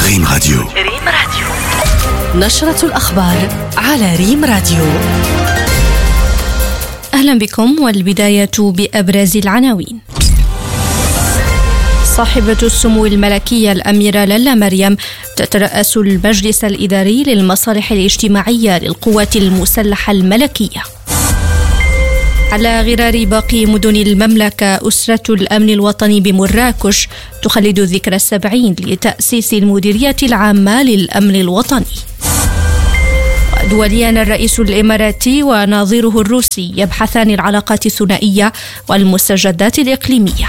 ريم راديو. نشرة الأخبار على ريم راديو. أهلا بكم، والبداية بأبرز العناوين. صاحبة السمو الملكية الأميرة لالا مريم تترأس المجلس الإداري للمصالح الاجتماعية للقوات المسلحة الملكية. على غرار باقي مدن المملكة، أسرة الأمن الوطني بمراكش تخلد الذكرى 70 لتأسيس المديرية العامة للأمن الوطني. دوليان، الرئيس الإماراتي ونظيره الروسي يبحثان العلاقات الثنائية والمستجدات الإقليمية.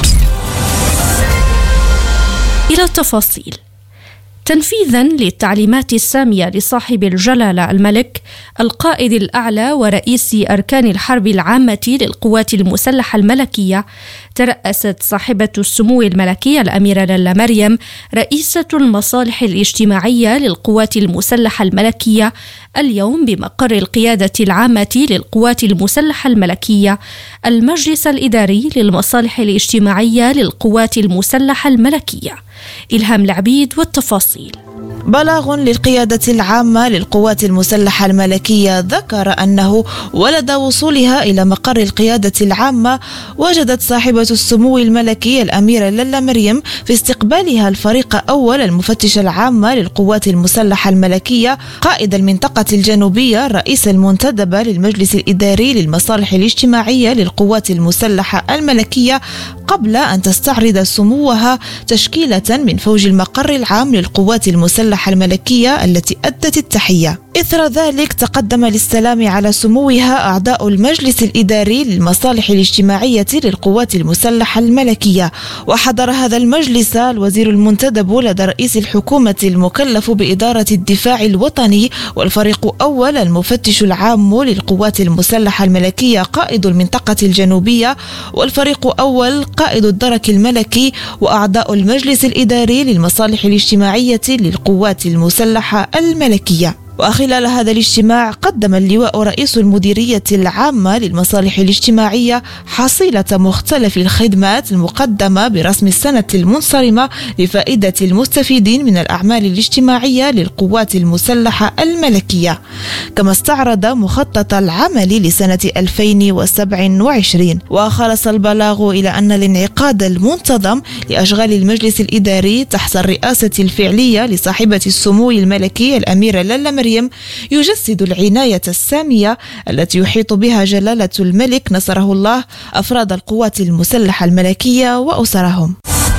إلى التفاصيل. تنفيذا للتعليمات السامية لصاحب الجلالة الملك القائد الأعلى ورئيس أركان الحرب العامة للقوات المسلحة الملكية، ترأست صاحبة السمو الملكية الأميرة لالا مريم رئيسة المصالح الاجتماعية للقوات المسلحة الملكية اليوم بمقر القيادة العامة للقوات المسلحة الملكية المجلس الإداري للمصالح الاجتماعية للقوات المسلحة الملكية. إلهام العبيد والتفاصيل. بلاغ للقيادة العامة للقوات المسلحة الملكية ذكر أنه ولد وصولها إلى مقر القيادة العامة وجدت صاحبة السمو الملكي الأميرة لالا مريم في استقبالها الفريق أول المفتش العامة للقوات المسلحة الملكية قائد المنطقة الجنوبية الرئيس المنتدب للمجلس الإداري للمصالح الاجتماعية للقوات المسلحة الملكية، قبل أن تستعرض سموها تشكيلة من فوج المقر العام للقوات المسلحة الملكية التي أدت التحية. إثر ذلك تقدم للسلام على سموها أعضاء المجلس الإداري للمصالح الاجتماعية للقوات المسلحة الملكية، وحضر هذا المجلس الوزير المنتدب لدى رئيس الحكومة المكلف بإدارة الدفاع الوطني، والفريق أول المفتش العام للقوات المسلحة الملكية قائد المنطقة الجنوبية، والفريق أول قائد الدرك الملكي، وأعضاء المجلس الإداري للمصالح الاجتماعية للقوات المسلحة الملكية. وخلال هذا الاجتماع قدم اللواء رئيس المديرية العامة للمصالح الاجتماعية حصيلة مختلف الخدمات المقدمة برسم السنة المنصرمة لفائدة المستفيدين من الأعمال الاجتماعية للقوات المسلحة الملكية، كما استعرض مخطط العمل لسنة 2027. وخلص البلاغ إلى أن الانعقاد المنتظم لأشغال المجلس الإداري تحت الرئاسة الفعلية لصاحبة السمو الملكي الأميرة لالا مريم يجسد العناية السامية التي يحيط بها جلالة الملك نصره الله أفراد القوات المسلحة الملكية وأسرهم.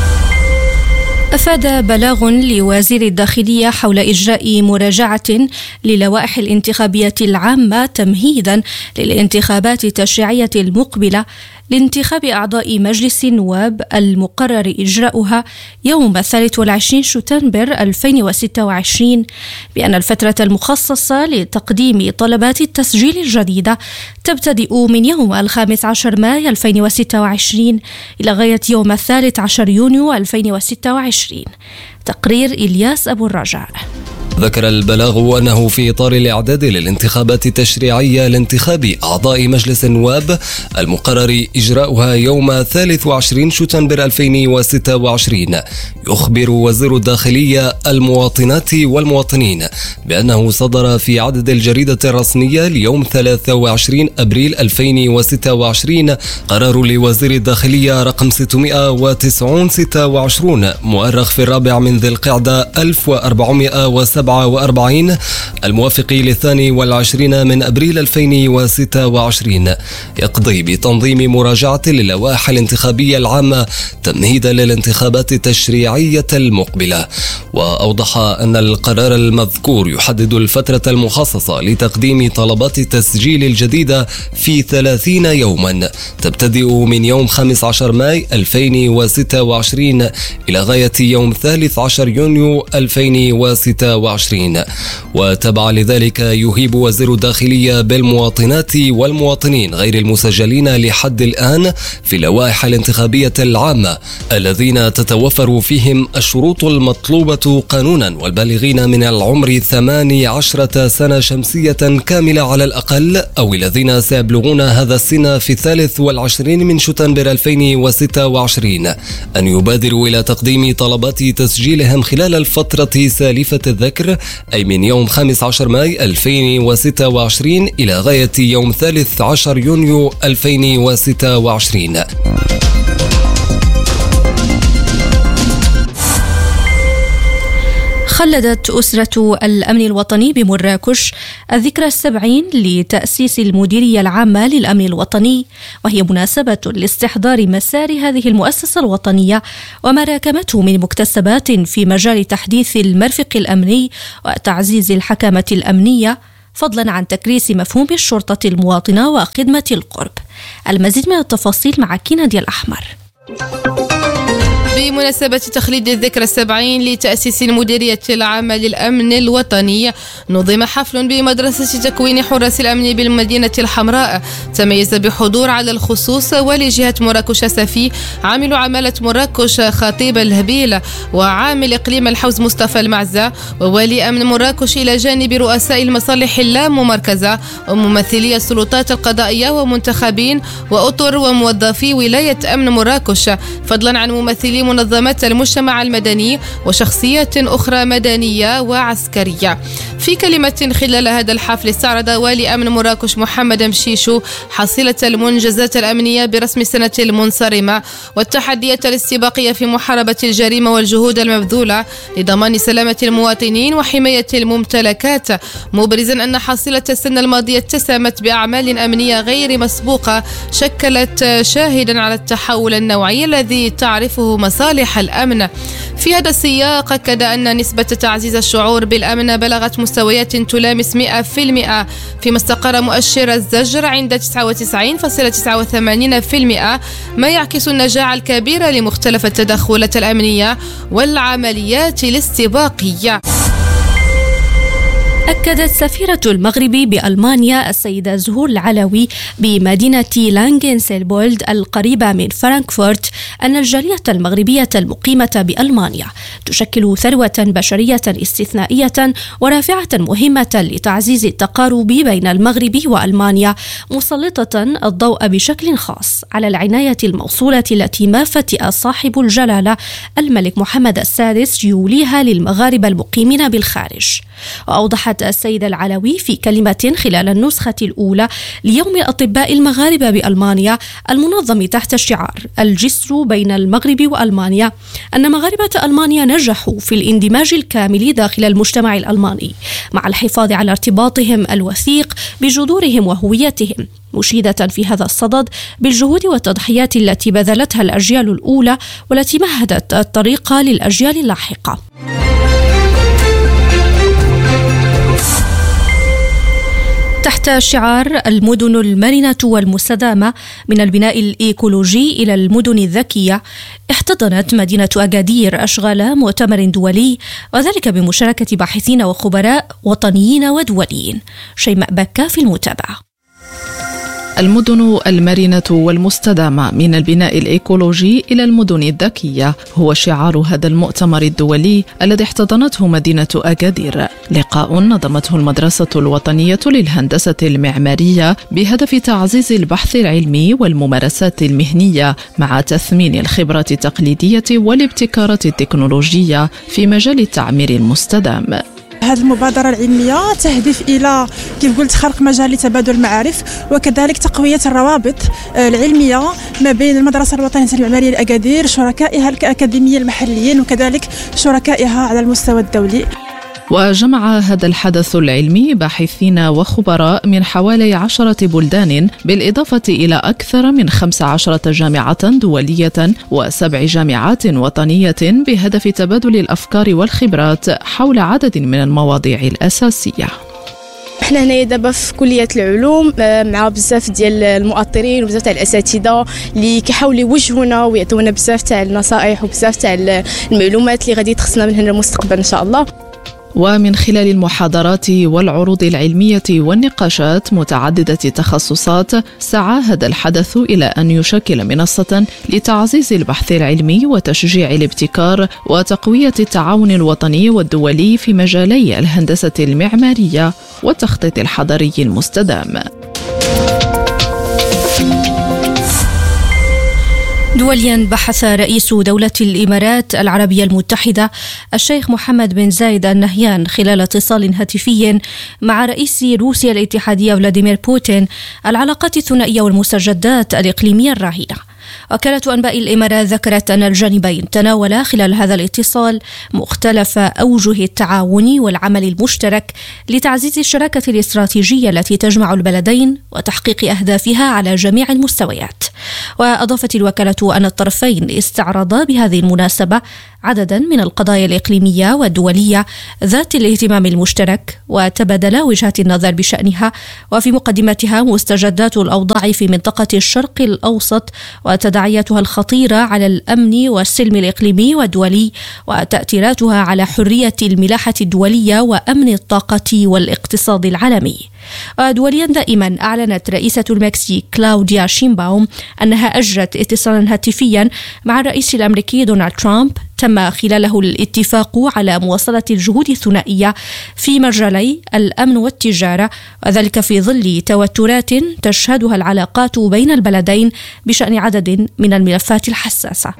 أفاد بلاغ لوزير الداخلية حول إجراء مراجعة للوائح الانتخابية العامة تمهيدا للانتخابات التشريعية المقبلة لانتخاب أعضاء مجلس النواب المقرر إجراؤها يوم 23 شتنبر 2026، بأن الفترة المخصصة لتقديم طلبات التسجيل الجديدة تبتدئ من يوم 15 ماي 2026 إلى غاية يوم 13 يونيو 2026. تقرير إلياس أبو الرجاء. ذكر البلاغ أنه في إطار الإعداد للانتخابات التشريعية لانتخاب أعضاء مجلس النواب المقرر إجراؤها يوم 23 شتنبر 2026، يخبر وزير الداخلية المواطنات والمواطنين بأنه صدر في عدد الجريدة الرسمية ليوم 23 أبريل 2026 قرار لوزير الداخلية رقم 690/26 مؤرخ في 4 من ذي القعدة 1447 الموافق ل22 من أبريل 2026، يقضي بتنظيم مراجعة للوائح الانتخابية العامة تمهيدا للانتخابات التشريعية المقبلة. وأوضح أن القرار المذكور يحدد الفترة المخصصة لتقديم طلبات التسجيل الجديدة في 30 يوما تبتدئ من يوم 15 ماي 2026 إلى غاية يوم 13 يونيو 2026. 2026. وتبع لذلك يهيب وزير الداخلية بالمواطنات والمواطنين غير المسجلين لحد الآن في اللوائح الانتخابية العامة الذين تتوفر فيهم الشروط المطلوبة قانونا والبالغين من العمر 18 سنة شمسية كاملة على الأقل، أو الذين سيبلغون هذا السن في 23 من شتنبر 2026 أن يبادروا إلى تقديم طلبات تسجيلهم خلال الفترة سالفة الذكر، أي من يوم 15 ماي 2026 إلى غاية يوم 13 يونيو 2026. خلدت أسرة الأمن الوطني بمراكش الذكرى 70 لتأسيس المديرية العامة للأمن الوطني، وهي مناسبة لاستحضار مسار هذه المؤسسة الوطنية وما راكمته من مكتسبات في مجال تحديث المرفق الأمني وتعزيز الحكامة الأمنية، فضلا عن تكريس مفهوم الشرطة المواطنة وخدمة القرب. المزيد من التفاصيل مع كندي الأحمر. بمناسبة تخليد الذكرى 70 لتأسيس المديرية العامة للأمن الوطني، نظم حفل بمدرسة تكوين حراس الأمن بالمدينة الحمراء تميز بحضور على الخصوص ولجهة مراكش سفي، عامل عمالة مراكش خطيب الهبيل، وعامل إقليم الحوز مصطفى المعزة، وولي أمن مراكش، إلى جانب رؤساء المصالح اللاممركزة وممثلي السلطات القضائية ومنتخبين وأطر وموظفي ولاية أمن مراكش، فضلا عن ممثلي منظمات المجتمع المدني وشخصيات أخرى مدنية وعسكرية. في كلمة خلال هذا الحفل استعرض والي أمن مراكش محمد مشيشو حصيلة المنجزات الأمنية برسم السنة المنصرمة والتحديات الاستباقية في محاربة الجريمة والجهود المبذولة لضمان سلامة المواطنين وحماية الممتلكات، مبرزا أن حصيلة السنة الماضية اتسمت بأعمال أمنية غير مسبوقة شكلت شاهدا على التحول النوعي الذي تعرفه مصالح الأمن. في هذا السياق أكد أن نسبة تعزيز الشعور بالأمن بلغت مستويات تلامس 100%، فيما استقر مؤشر الزجر عند 99.89%، ما يعكس النجاح الكبير لمختلف التدخلات الأمنية والعمليات الاستباقية. أكدت سفيرة المغرب بألمانيا السيدة زهور العلوي بمدينة لانغنسلبولد القريبة من فرانكفورت أن الجالية المغربية المقيمة بألمانيا تشكل ثروة بشرية استثنائية ورافعة مهمة لتعزيز التقارب بين المغرب وألمانيا، مسلطة الضوء بشكل خاص على العناية الموصولة التي ما فتئ صاحب الجلالة الملك محمد السادس يوليها للمغاربة المقيمين بالخارج. وأوضحت السيدة العلوي في كلمة خلال النسخة الأولى ليوم الأطباء المغاربة بألمانيا المنظم تحت شعار الجسر بين المغرب وألمانيا أن مغاربة ألمانيا نجحوا في الاندماج الكامل داخل المجتمع الألماني مع الحفاظ على ارتباطهم الوثيق بجذورهم وهويتهم، مشيدة في هذا الصدد بالجهود والتضحيات التي بذلتها الأجيال الأولى والتي مهدت الطريق للأجيال اللاحقة. تحت شعار المدن المرنة والمستدامة من البناء الإيكولوجي إلى المدن الذكية، احتضنت مدينة أكادير أشغال مؤتمر دولي، وذلك بمشاركة باحثين وخبراء وطنيين ودوليين. شيماء بكا في المتابعة. المدن المرنة والمستدامة من البناء الإيكولوجي إلى المدن الذكية هو شعار هذا المؤتمر الدولي الذي احتضنته مدينة أكادير، لقاء نظمته المدرسة الوطنية للهندسة المعمارية بهدف تعزيز البحث العلمي والممارسات المهنية مع تثمين الخبرات التقليدية والابتكارات التكنولوجية في مجال التعمير المستدام. هذه المبادرة العلمية تهدف إلى كيف قلت خلق مجال لتبادل المعارف وكذلك تقوية الروابط العلمية ما بين المدرسة الوطنية للمعمارية لأكادير، شركائها الأكاديمية المحليين وكذلك شركائها على المستوى الدولي. وجمع هذا الحدث العلمي باحثين وخبراء من حوالي 10 بلدان بالإضافة إلى أكثر من 15 جامعة دولية و7 جامعات وطنية بهدف تبادل الأفكار والخبرات حول عدد من المواضيع الأساسية. احنا هنايا دابا في كليه العلوم مع بزاف ديال المؤطرين وبزاف تاع الاساتذه اللي كيحاولوا يوجهونا ويعطونا بزاف تاع النصائح وبزاف تاع المعلومات اللي غادي تخصنا من هنا للمستقبل ان شاء الله. ومن خلال المحاضرات والعروض العلمية والنقاشات متعددة التخصصات سعى هذا الحدث إلى أن يشكل منصة لتعزيز البحث العلمي وتشجيع الابتكار وتقوية التعاون الوطني والدولي في مجالي الهندسة المعمارية والتخطيط الحضري المستدام. دوليا، بحث رئيس دولة الإمارات العربية المتحدة الشيخ محمد بن زايد آل نهيان خلال اتصال هاتفي مع رئيس روسيا الاتحادية فلاديمير بوتين العلاقات الثنائية والمستجدات الإقليمية الراهنة. وكالة أنباء الإمارات ذكرت أن الجانبين تناولا خلال هذا الاتصال مختلف أوجه التعاون والعمل المشترك لتعزيز الشراكة الاستراتيجية التي تجمع البلدين وتحقيق أهدافها على جميع المستويات. وأضافت الوكالة أن الطرفين استعرضا بهذه المناسبة عددا من القضايا الإقليمية والدولية ذات الاهتمام المشترك وتبادلا وجهات النظر بشأنها، وفي مقدمتها مستجدات الأوضاع في منطقة الشرق الأوسط وتداعياتها الخطيرة على الأمن والسلم الإقليمي والدولي وتأثيراتها على حرية الملاحة الدولية وأمن الطاقة والاقتصاد العالمي. ودوليا دائما أعلنت رئيسة المكسيك كلاوديا شينباوم أنها أجرت اتصالا هاتفيا مع الرئيس الأمريكي دونالد ترامب تم خلاله الاتفاق على مواصلة الجهود الثنائية في مجالي الأمن والتجارة، وذلك في ظل توترات تشهدها العلاقات بين البلدين بشأن عدد من الملفات الحساسة.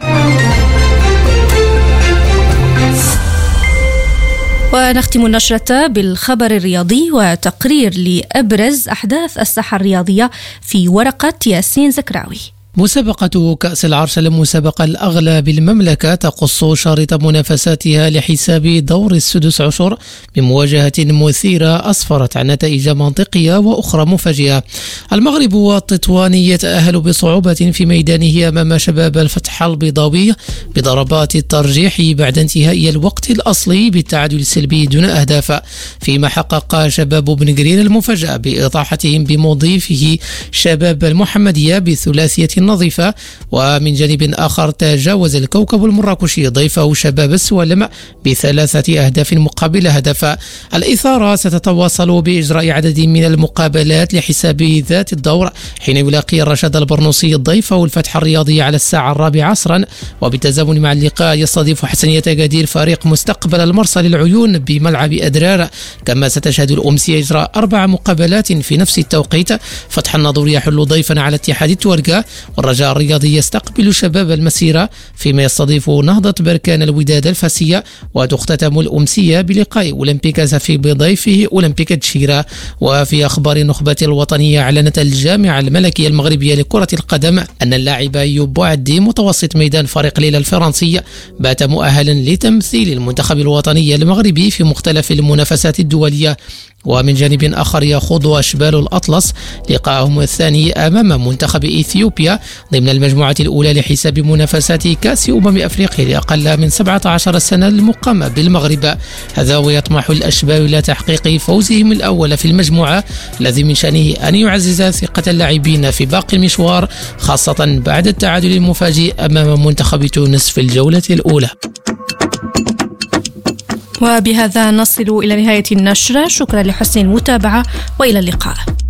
ونختم النشرة بالخبر الرياضي وتقرير لأبرز أحداث الساحة الرياضية في ورقة ياسين زكراوي. مسابقة كأس العرش المسابقة الأغلى بالمملكة تقص شريط منافساتها لحساب دور السدس عشر بمواجهة مثيرة أسفرت عن نتائج منطقية وأخرى مفاجئة. المغرب والتطوان يتأهل بصعوبة في ميدانه أمام شباب الفتح البيضاوي بضربات الترجيح بعد انتهاء الوقت الأصلي بالتعادل السلبي دون أهداف، فيما حقق شباب بن قرير المفاجأة بإطاحتهم بمضيفه شباب المحمدية بثلاثية نظيفة. ومن جانب آخر تجاوز الكوكب المراكشي ضيفه شباب السوالم ب3 أهداف مقابل هدف. الإثارة ستتواصل بإجراء عدد من المقابلات لحساب ذات الدور حين يلاقي الرشاد البرنوسي ضيفه الفتح الرياضي على الساعة 4 عصرا، وبالتزامن مع اللقاء يستضيف حسنية أكادير فريق مستقبل المرسى للعيون بملعب أدرار. كما ستشهد الأمسية إجراء 4 مقابلات في نفس التوقيت. فتح الناظور يحل ضيفا على اتحاد التورقة، والرجاء الرياضي يستقبل شباب المسيرة، فيما يستضيف نهضة بركان الوداد الفاسية. وتختتم الأمسية بلقاء أولمبيكا زفي بضيفه أولمبيكا تشيرا. وفي أخبار النخبة الوطنية أعلنت الجامعة الملكية المغربية لكرة القدم أن اللاعب أيوب عدي متوسط ميدان فريق ليلة الفرنسي بات مؤهلا لتمثيل المنتخب الوطني المغربي في مختلف المنافسات الدولية. ومن جانب آخر يخوض أشبال الأطلس لقاءهم الثاني أمام منتخب إثيوبيا ضمن المجموعة الأولى لحساب منافسات كأس أفريقيا لأقل من 17 سنة المقامة بالمغرب. هذا ويطمح الأشبال إلى تحقيق فوزهم الأول في المجموعة الذي من شأنه أن يعزز ثقة اللاعبين في باقي المشوار، خاصة بعد التعادل المفاجئ أمام منتخب تونس في الجولة الأولى. وبهذا نصل إلى نهاية النشرة. شكرا لحسن المتابعة وإلى اللقاء.